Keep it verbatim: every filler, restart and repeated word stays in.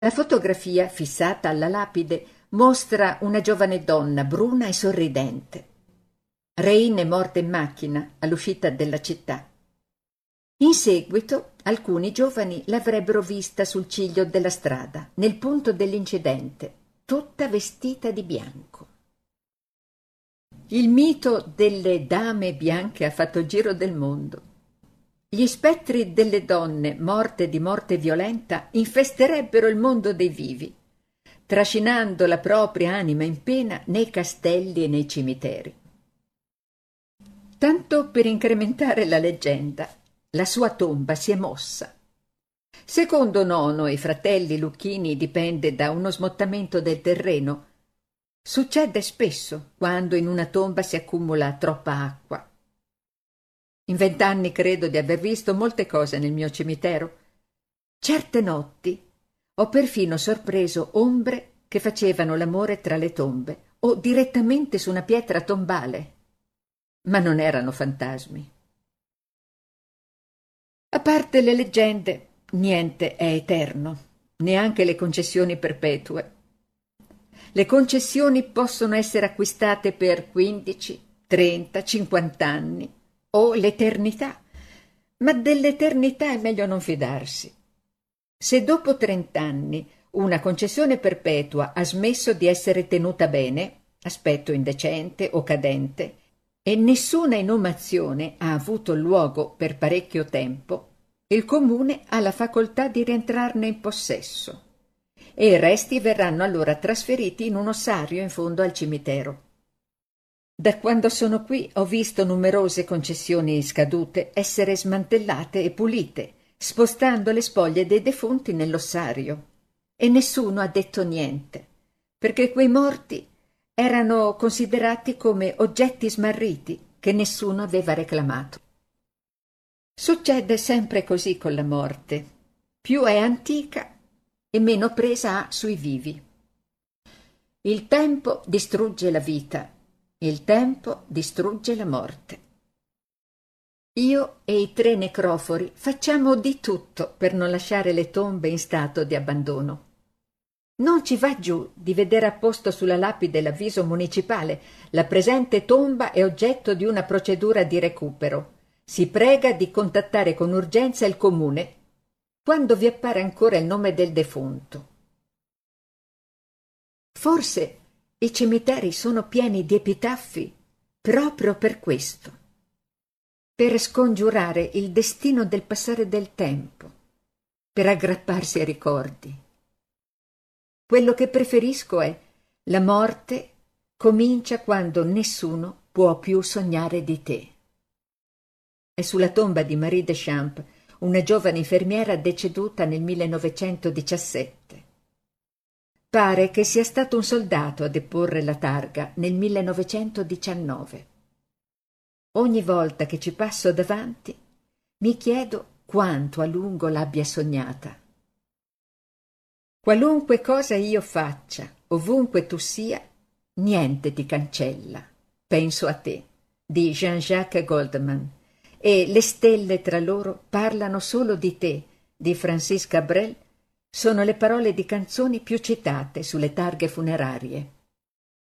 La fotografia fissata alla lapide mostra una giovane donna bruna e sorridente. Rain è morta in macchina all'uscita della città. In seguito alcuni giovani l'avrebbero vista sul ciglio della strada, nel punto dell'incidente, tutta vestita di bianco. Il mito delle dame bianche ha fatto il giro del mondo. Gli spettri delle donne morte di morte violenta infesterebbero il mondo dei vivi, trascinando la propria anima in pena nei castelli e nei cimiteri. Tanto per incrementare la leggenda, la sua tomba si è mossa. Secondo Nono e i fratelli Lucchini dipende da uno smottamento del terreno. Succede spesso quando in una tomba si accumula troppa acqua. In vent'anni credo di aver visto molte cose nel mio cimitero. Certe notti ho perfino sorpreso ombre che facevano l'amore tra le tombe o direttamente su una pietra tombale. Ma non erano fantasmi. A parte le leggende, niente è eterno, neanche le concessioni perpetue. Le concessioni possono essere acquistate per quindici, trenta, cinquanta anni o l'eternità, ma dell'eternità è meglio non fidarsi. Se dopo trent'anni una concessione perpetua ha smesso di essere tenuta bene, aspetto indecente o cadente, e nessuna inumazione ha avuto luogo per parecchio tempo, il comune ha la facoltà di rientrarne in possesso e i resti verranno allora trasferiti in un ossario in fondo al cimitero. Da quando sono qui ho visto numerose concessioni scadute essere smantellate e pulite, spostando le spoglie dei defunti nell'ossario, e nessuno ha detto niente, perché quei morti erano considerati come oggetti smarriti che nessuno aveva reclamato. Succede sempre così con la morte. Più è antica e meno presa ha sui vivi. Il tempo distrugge la vita, il tempo distrugge la morte. Io e i tre necrofori facciamo di tutto per non lasciare le tombe in stato di abbandono. Non ci va giù di vedere apposto sulla lapide l'avviso municipale: la presente tomba è oggetto di una procedura di recupero. Si prega di contattare con urgenza il comune, quando vi appare ancora il nome del defunto. Forse i cimiteri sono pieni di epitaffi proprio per questo, per scongiurare il destino del passare del tempo, per aggrapparsi ai ricordi. Quello che preferisco è: la morte comincia quando nessuno può più sognare di te. È sulla tomba di Marie Deschamps, una giovane infermiera deceduta nel millenovecentodiciassette. Pare che sia stato un soldato a deporre la targa nel millenovecentodiciannove. Ogni volta che ci passo davanti mi chiedo quanto a lungo l'abbia sognata. Qualunque cosa io faccia, ovunque tu sia, niente ti cancella. Penso a te, di Jean-Jacques Goldman, e le stelle tra loro parlano solo di te, di Francis Cabrel, sono le parole di canzoni più citate sulle targhe funerarie.